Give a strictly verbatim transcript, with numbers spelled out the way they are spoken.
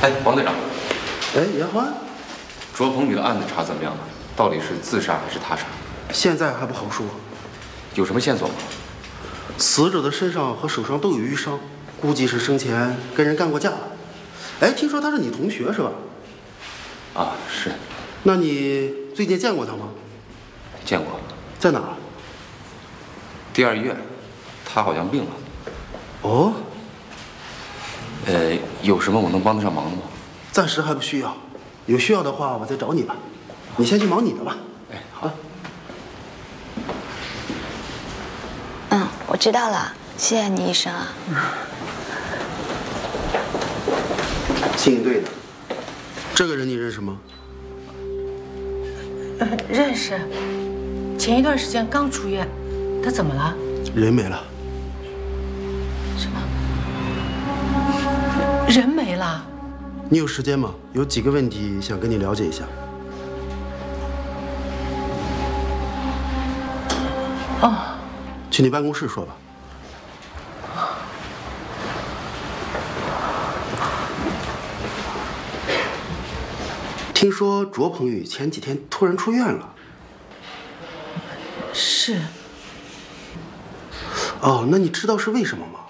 哎，王队长。 哎，严欢， 卓鹏宇的案子查怎么样了？到底是自杀还是他杀？ 现在还不好说。 有什么线索吗？ 死者的身上和手上都有淤伤，估计是生前跟人干过架。哎，听说他是你同学是吧？ 啊，是。 那你最近见过他吗？ 见过。 在哪？ 第二医院。他好像病了。 哦。 呃，有什么我能帮得上忙的吗？ 暂时还不需要，有需要的话我再找你吧。你先去忙你的吧。 哎，好。 嗯，我知道了，谢谢你，医生啊。 信义队的，这个人你认识吗？ 呃，认识。前一段时间刚出院，他怎么了？ 人没了。 什么？人没了？ 你有时间吗？有几个问题想跟你了解一下。 哦。 去你办公室说吧。听说卓鹏宇前几天突然出院了。 是。 哦，那你知道是为什么吗？